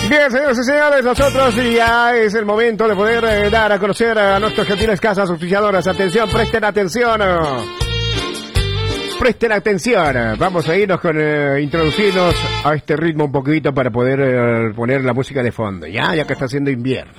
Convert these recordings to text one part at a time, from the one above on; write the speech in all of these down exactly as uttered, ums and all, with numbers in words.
Bien, señores y señores, nosotros ya es el momento de poder eh, dar a conocer a nuestras gentiles casas auspiciadoras. Atención, presten atención. Presten atención. Vamos a irnos con eh, introducirnos a este ritmo un poquito para poder eh, poner la música de fondo. Ya, ya que está haciendo invierno.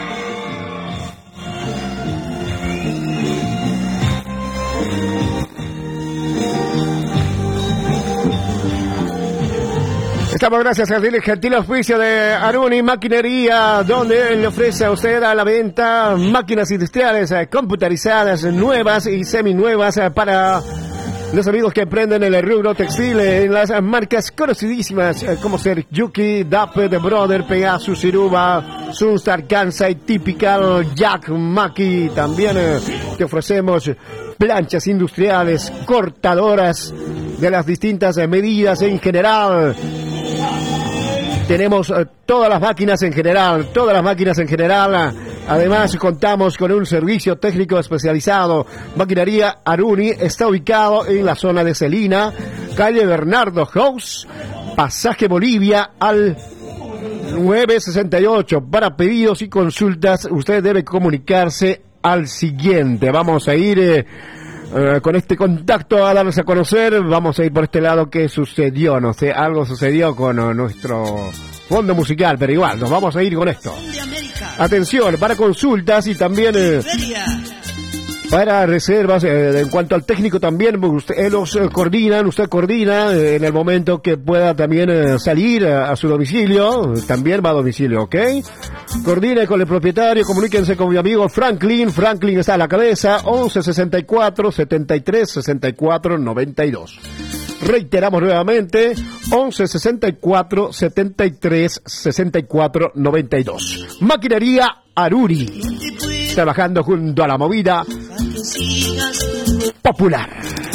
Estamos gracias al gentil oficio de Aruni Maquinería, donde le ofrece a usted a la venta máquinas industriales eh, computarizadas, nuevas y seminuevas eh, para los amigos que emprenden el rubro textil en las marcas conocidísimas eh, como ser Yuki, Dapper, Brother, Pegasus, Iruba, Sunstar, Kansai, Typical, Jack, Maki. También eh, te ofrecemos planchas industriales, cortadoras de las distintas eh, medidas en general. Tenemos eh, todas las máquinas en general, todas las máquinas en general. Además, contamos con un servicio técnico especializado. Maquinaría Aruni está ubicado en la zona de Celina, calle Bernardo House, pasaje Bolivia al nueve sesenta y ocho. Para pedidos y consultas, usted debe comunicarse al siguiente. Vamos a ir eh, eh, con este contacto a darles a conocer. Vamos a ir por este lado. ¿Qué sucedió? No sé, algo sucedió con uh, nuestro fondo musical, pero igual, nos vamos a ir con esto. Atención, para consultas y también eh, para reservas, eh, en cuanto al técnico también, usted los eh, coordinan, usted coordina eh, en el momento que pueda también eh, salir a, a su domicilio, también va a domicilio, ¿ok? Coordine con el propietario, comuníquense con mi amigo Franklin, Franklin está a la cabeza, once sesenta y cuatro, setenta y tres, sesenta y cuatro, noventa y dos. Reiteramos nuevamente, once sesenta y cuatro, setenta y tres, sesenta y cuatro, noventa y dos. Maquinaría Aruri, trabajando junto a la movida popular.